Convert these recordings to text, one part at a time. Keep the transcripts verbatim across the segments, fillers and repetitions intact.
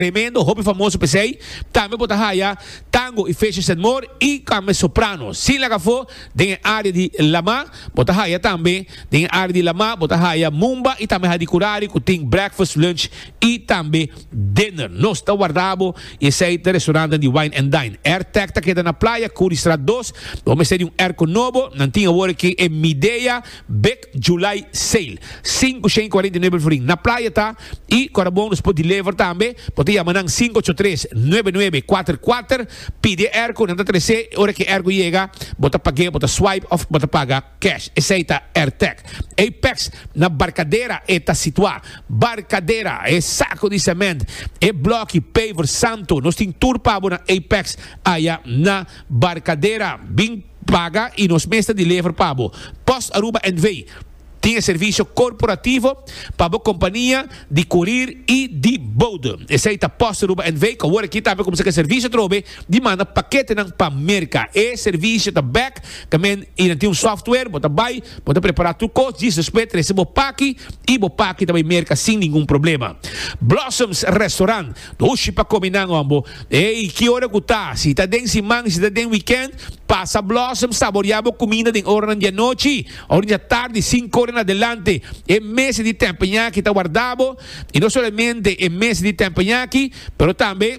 tremendo, hobby famoso pesei, também bota haya tango e fechas and more e kame soprano. Sim laga fo, den área de lama, bota haya também, den área de lama, bota haya mumba e também hadi curari, que tem breakfast, lunch e também dinner. Nós está guardado e esse é o restaurante de Wine and Dine. AirTech tá queda na praia, Curistrat dois, vamos ter um airco novo, não tinha hora que é Midea, Beck July Sale. cinco cento e quarenta e nove free. Na praia tá, e corabon nos pode levar também, pode chamar ng cinco ocho tres nueve nueve cuatro cuatro, pide airco, não tá trece, hora que airco chega, bota pague, bota swipe off, bota paga cash. Esse é a AirTech. Apex na Barcadeira está situado. Barcadeira é saco de cimento, é bloco paver santo. Nós temos tour para na Apex aí na Barcadeira. Bem paga e nos mesta de levar para Post Aruba and Way. Tinha serviço corporativo para a companhia de curir e de bodo. Esse aí está Post Aruba and Way. Agora aqui também como se que serviço trobe de manda paquete ng pamerca. E serviço está back. Também e tem um software, bota vai, bota preparar tudo coisa, diz respeito, recebo paqui e bo paqui também merca sem nenhum problema. Blossoms Restaurant. Doce para comer não, ambo. Ei, que hora que tá? Se está dentro semana, se está dentro weekend, passa Blossoms, saboreamos comida de hora de noite, hora de tarde, cinco horas en adelante. En meses de tempo que está guardado, y no solamente en meses de tempo aquí, pero también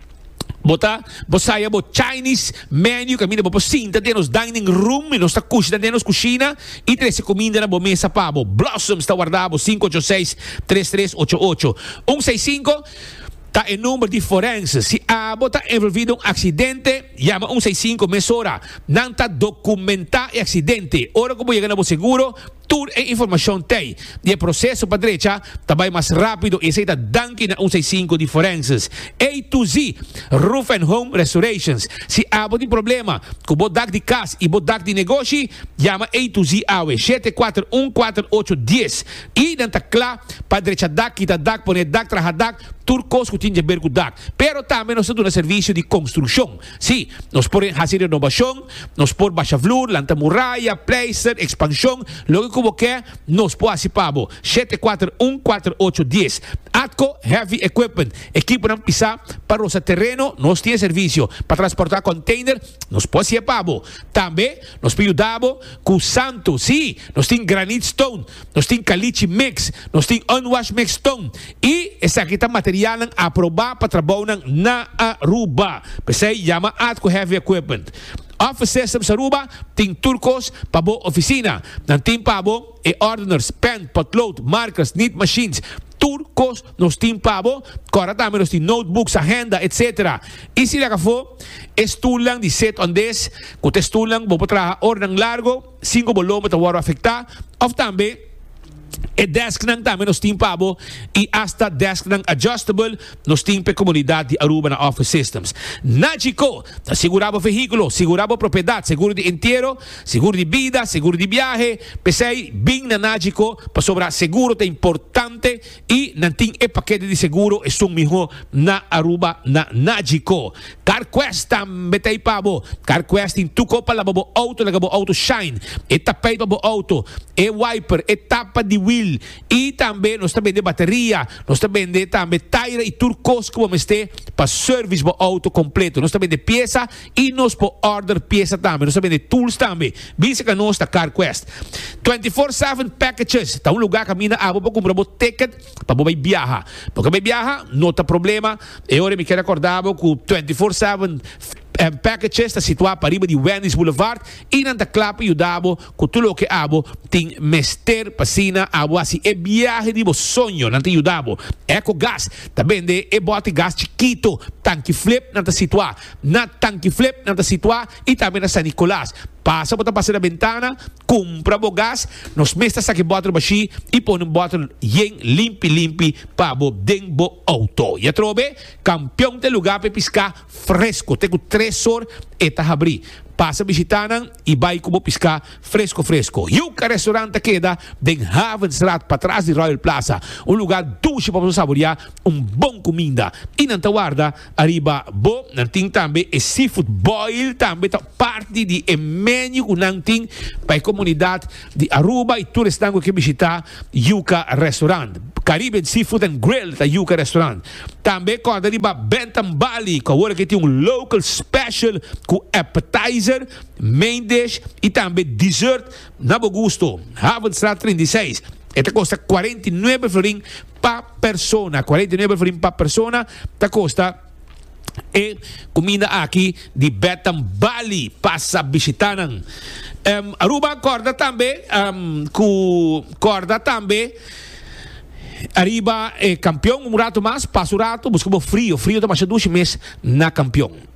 bota, bosaya bo Chinese menu, camina bo cinta de nos dining room, e nos cucina de nos cucina, e treze comida na bo mesa pa bo. Blossom está guardado cinco ocho seis três três oito oito. um seis cinco está em número de forenses. Se a bota envolvido um acidente, chama um seis cinco mesora. Não está documentar o acidente. Ora como chega no seguro, tudo é informação tem. E o processo para direita também mais rápido e aceita danke na um seis cinco de forenses. A to Z, Roof and Home Restorations. Se há algum problema com o bodak de casa e bodak de negócio, chama A to Z awe sete quatro um quatro oito um zero. E não está claro para direita dak, kita dak, pone dak, traha dak, turcos que tinha ver com dak. Pero também nós temos um serviço de construção. Sim, nós podemos fazer renovação, nós podemos baixar flor, lanta muralha, placer, expansão, logo como quer, nós podemos participar. sete quatro um quatro oito um zero. Atco Heavy Equipment. Equipo não pisar para o terreno, nós temos serviço para transportar container, nós podemos participar. Também nós ajudamos com o santo. Sim, nós temos granite stone, nós temos caliche mix, nós temos unwashed mix stone. E essa aqui está material aprovado para trabalhar na Aruba. Pensei, chama Atco Heavy Equipment. Office Systems Aruba tem turcos para a oficina. Não tem para e ordiners, pen, potload, markers, knit machines. Turcos nos tem para agora também nos tem notebooks, agenda, etcétera. E se lá for, estulang de set on this, que estulang, vou trabalhar ordem largo, cinco volumes para o afetar, ou também e desk nang também nos tem pabo e hasta desk nang adjustable nos tem para comunidade de Aruba na Office Systems. Nagico, segurava veículo, segurava propriedade, seguro de inteiro, seguro de vida, seguro de viaje. Pensei bem na Nagico para sobrar seguro é importante e não tem e paquete de seguro é sum miho na Aruba na Nagico. CarQuest também tem pabo. CarQuest tem tuco para labo auto, labo auto shine, e tapete para auto, e wiper, e tapa de wheel. E também nós também de bateria, nós também de também tire e turcos como este para service para auto completo. Nós também de peça e nós para order peça também. Nós também de tools também. Bisa que nós da CarQuest. vinte e quatro sete packages. Tá um lugar que mina abo para comprar um ticket para vai viajar. Porque vai viajar, não tem problema. Eu me quero acordar com vinte e quatro sete Um, packages está situado para riba de Wendy's Boulevard e não está claro para ajudar com tudo o que abo tem mester pasina abo assim é viagem de sonho não tem ajudar Eco Gas também de é bote gás chiquito tanque flip não está situado na tanque flip não está situado e também na San Nicolás. Passa para passar a ventana, compra o gás, nos mestas aqui bota baixi e põe um bottle yen limpi limpi para o denbo auto. E trobe campeão de lugar para piscar fresco, tem três horas e tá abrir. passa visitando e vai como piscar fresco fresco. Yuca Restaurante queda em Havenstraat para trás de Royal Plaza, um lugar dulce para você saborear um bom comida. E na guarda arriba bo, não tem também é seafood boil também tá parte de e menu que não tem para a comunidade de Aruba e turistas que visitar Yuca Restaurant. Caribbean Seafood and Grill da Yuca Restaurant. Também quando arriba Bentham Bali, que agora que tem um local special com appetizer, main dish e também dessert na bom gosto. Havenstraat trinta e seis. Esta custa quarenta e nove florins per persona. quarenta e nove florins per persona. Esta custa e comida aqui de Bentham Bali. Passa visitando. Um, Aruba corda também. Um, com corda também. Arriba é campeão um rato mais, passa o rato, buscamos frio, frio está mais dois meses na campeão.